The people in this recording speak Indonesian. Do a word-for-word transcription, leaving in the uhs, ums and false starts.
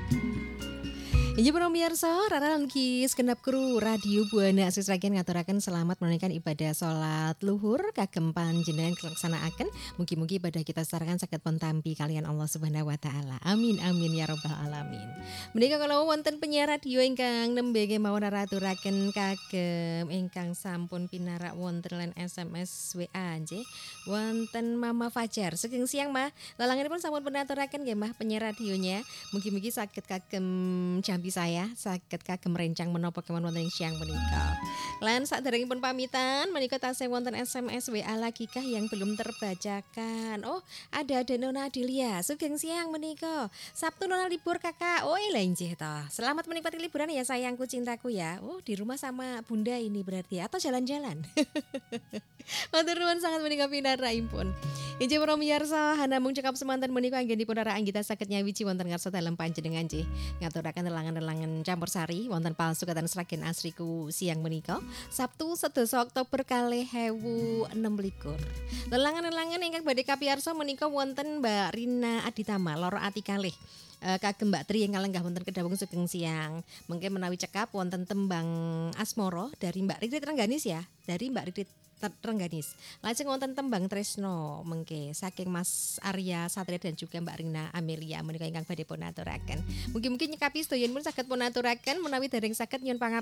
Injih pamirsa, Rara lan Ki segenap kru Radio Buana Sisragen ngaturaken selamat menunaikan ibadah salat luhur kagem panjenengan kelaksanaaken. Mugi-mugi ibadah kita sarakan saged pentampi kalian Allah Subhanahu wa taala. Amin amin ya rabbal alamin. Menika kala wonten penyiar radio ingkang nembe kemawon Rara aturaken kagem ingkang sampun pinarak wonten lan S M S W A nggih. Wonten Mama Fajar. Sugeng siang Mah. Lalanganipun sampun penaturaken nggih Mah penyiar radionya. Mugi-mugi saged kagem jampi saya saged kagem rencang menapa kemawon wonten ing siang menika. Lan saderengipun pamitan menika tasih wonten S M S W A lagi kah yang belum terbacakan. Oh, ada ada Nona Adelia. Sugeng siang menika. Sabtu Nona libur Kakak. Oh, iya injih toh. Selamat menikmati liburan ya sayangku cintaku ya. Oh, di rumah sama Bunda ini berarti atau jalan-jalan. Matur nuwun sangat menika pinaraipun. Injih para miyarsa hanamung cekap semanten menika anggenipun Rara Anggita saged nyawiji wonten ngarsa dalem panjenengan nggih. Ngaturaken lelangan-lelangan campur sari wonten Palsukatan Sragen Asriku siang menika Sabtu sedasa Oktober kalih ewu enem likur. Lelangan-lelangan ingkang badhe kapiyarsa menika wonten Mbak Rina Aditama Loro Ati kalih. Uh, kagem Mbak Tri yang kalenggah wonten kedawung sugeng siang. Mengke menawi cekap wonten tembang Asmoro dari Mbak Rikrit Rengganis ya. Dari Mbak Rikrit Rengganis. Lajeng wonten tembang Tresno mengke saking Mas Arya Satria dan juga Mbak Rina Amelia menika ingkang badhe pun aturaken. Mungkin-mungkin nyekapi sedaya pun saged pun aturaken menawi dereng saged nyuwun pangap